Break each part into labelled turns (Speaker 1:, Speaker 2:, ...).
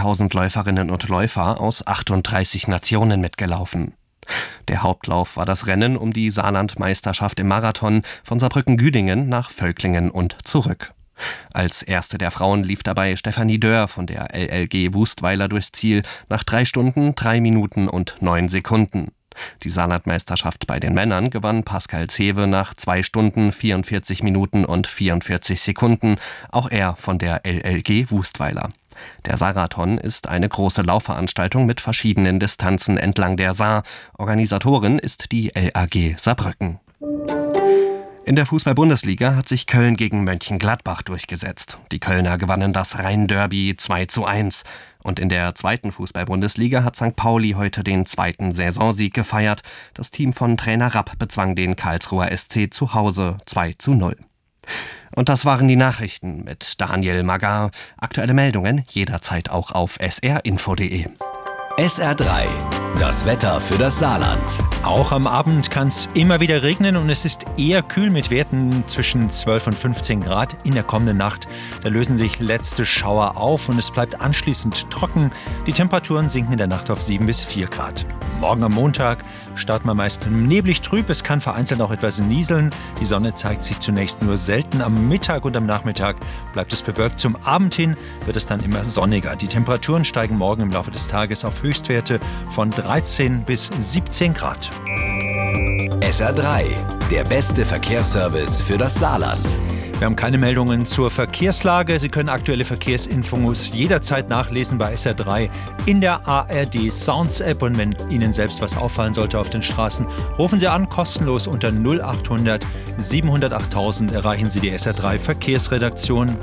Speaker 1: 30.000 Läuferinnen und Läufer aus 38 Nationen mitgelaufen. Der Hauptlauf war das Rennen um die Saarlandmeisterschaft im Marathon von Saarbrücken-Güdingen nach Völklingen und zurück. Als erste der Frauen lief dabei Stefanie Dörr von der LLG Wustweiler durchs Ziel nach 3 Stunden, 3 Minuten und 9 Sekunden. Die Saarlandmeisterschaft bei den Männern gewann Pascal Zewe nach 2 Stunden, 44 Minuten und 44 Sekunden, auch er von der LLG Wustweiler. Der Saarathon ist eine große Laufveranstaltung mit verschiedenen Distanzen entlang der Saar. Organisatorin ist die LAG Saarbrücken. In der Fußball-Bundesliga hat sich Köln gegen Mönchengladbach durchgesetzt. Die Kölner gewannen das Rhein-Derby 2:1. Und in der zweiten Fußball-Bundesliga hat St. Pauli heute den 2. Saisonsieg gefeiert. Das Team von Trainer Rapp bezwang den Karlsruher SC zu Hause 2:0. Und das waren die Nachrichten mit Daniel Magar. Aktuelle Meldungen jederzeit auch auf srinfo.de.
Speaker 2: SR3, das Wetter für das Saarland.
Speaker 3: Auch am Abend kann es immer wieder regnen und es ist eher kühl mit Werten zwischen 12 und 15 Grad in der kommenden Nacht. Da lösen sich letzte Schauer auf und es bleibt anschließend trocken. Die Temperaturen sinken in der Nacht auf 7 bis 4 Grad. Morgen am Montag starten wir meist neblig trüb. Es kann vereinzelt auch etwas nieseln. Die Sonne zeigt sich zunächst nur selten. Am Mittag und am Nachmittag bleibt es bewölkt. Zum Abend hin wird es dann immer sonniger. Die Temperaturen steigen morgen im Laufe des Tages auf Höchstwerte von 13 bis 17 Grad.
Speaker 2: SR3, der beste Verkehrsservice für das Saarland.
Speaker 3: Wir haben keine Meldungen zur Verkehrslage. Sie können aktuelle Verkehrsinfos jederzeit nachlesen bei SR3 in der ARD Sounds App. Und wenn Ihnen selbst was auffallen sollte auf den Straßen, rufen Sie an, kostenlos unter 0800 700 8000 erreichen Sie die SR3 Verkehrsredaktion.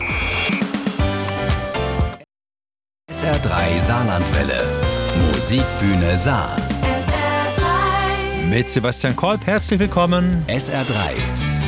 Speaker 2: SR3 Saarlandwelle. Musikbühne Saar.
Speaker 3: Mit Sebastian Kolb, herzlich willkommen.
Speaker 2: SR3.